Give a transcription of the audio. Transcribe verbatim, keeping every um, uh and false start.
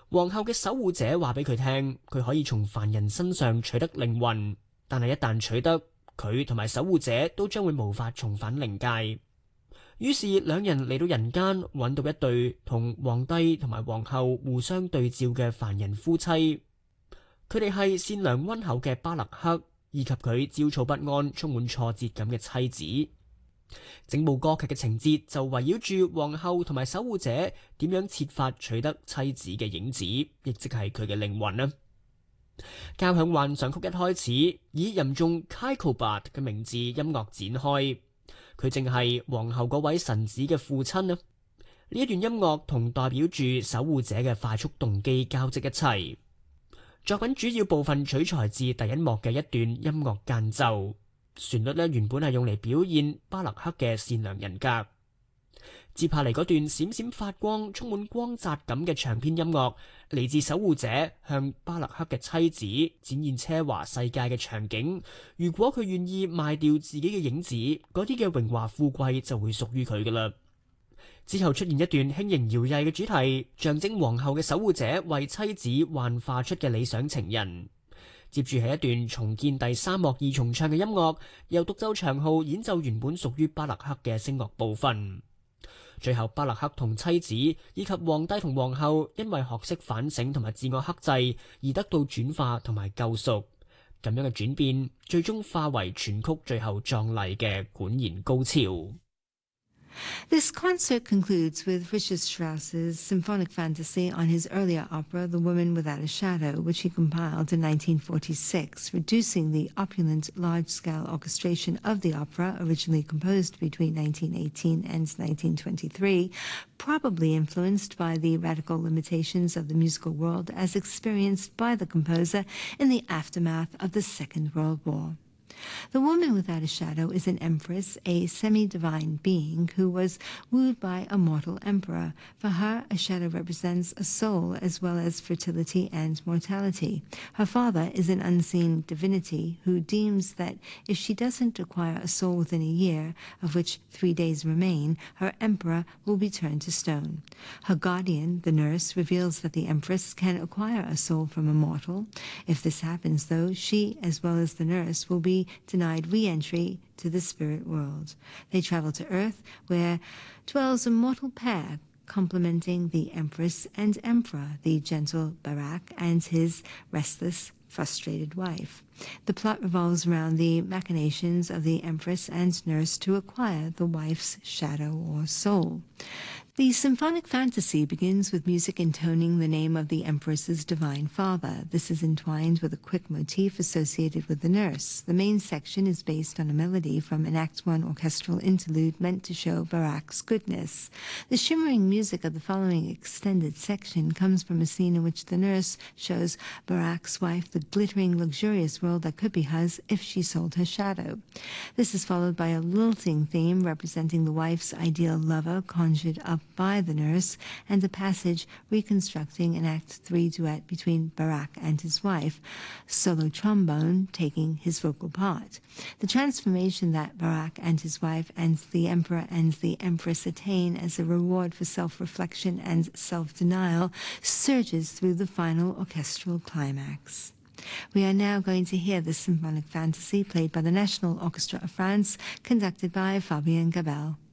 皇后嘅守護者話俾佢聽，佢可以從凡人身上取得靈魂，但係一旦取得，佢同埋守護者都將會無法重返靈界。於是兩人嚟到人間，揾到一對同皇帝同埋皇后互相對照嘅凡人夫妻。佢哋係善良溫厚嘅巴勒克，以及佢焦躁不安、充滿挫折感嘅妻子。整部歌劇嘅情節就圍繞住皇后同埋守護者點樣設法取得妻子嘅影子，亦即係佢嘅靈魂啦。交響幻想曲一開始以吟誦 Kaikobad 嘅名字音樂展開，佢正係皇后嗰位神子嘅父親啊。呢一段音樂同代表住守護者嘅快速動機交織一齊。作品主要部分取材自第一幕嘅一段音樂間奏。旋律咧原本係用嚟表現巴勒克嘅善良人格。接下嚟嗰段閃閃發光、充滿光澤感嘅長篇音樂，嚟自守護者向巴勒克嘅妻子展現奢華世界嘅場景。如果佢願意賣掉自己嘅影子，嗰啲嘅榮華富貴就會屬於佢噶啦。之後出現一段輕盈搖曳嘅主題，象徵皇后嘅守護者為妻子幻化出嘅理想情人。接住係一段重建第三幕二重唱嘅音樂，由獨奏長號演奏原本屬於巴勒克嘅聲樂部分。最後巴勒克同妻子以及皇帝同皇后因為學識反省同埋自我克制而得到轉化同埋救贖。咁樣嘅轉變最終化為全曲最後壯麗嘅管弦高潮。 This concert concludes with Richard Strauss's symphonic fantasy on his earlier opera, The Woman Without a Shadow, which he compiled in nineteen forty-six, reducing the opulent, large-scale orchestration of the opera, originally composed between nineteen eighteen and nineteen twenty-three, probably influenced by the radical limitations of the musical world as experienced by the composer in the aftermath of the Second World War. The Woman Without a Shadow is an empress, a semi-divine being who was wooed by a mortal emperor. For her, a shadow represents a soul as well as fertility and mortality. Her father is an unseen divinity who deems that if she doesn't acquire a soul within a year, of which three days remain, her emperor will be turned to stone. Her guardian, the nurse, reveals that the empress can acquire a soul from a mortal. If this happens, though, she, as well as the nurse, will be denied re-entry to the spirit world. They travel to Earth, where dwells a mortal pair, complementing the empress and emperor, the gentle Barak and his restless, frustrated wife. The plot revolves around the machinations of the empress and nurse to acquire the wife's shadow or soul. The symphonic fantasy begins with music intoning the name of the empress's divine father. This is entwined with a quick motif associated with the nurse. The main section is based on a melody from an Act One orchestral interlude meant to show Barak's goodness. The shimmering music of the following extended section comes from a scene in which the nurse shows Barak's wife the glittering, luxurious world that could be hers if she sold her shadow. This is followed by a lilting theme representing the wife's ideal lover conjured up by the nurse, and a passage reconstructing an Act Three duet between Barak and his wife, solo trombone taking his vocal part. The transformation that Barak and his wife and the emperor and the empress attain as a reward for self-reflection and self-denial surges through the final orchestral climax. We are now going to hear the symphonic fantasy played by the National Orchestra of France, conducted by Fabien Gabel.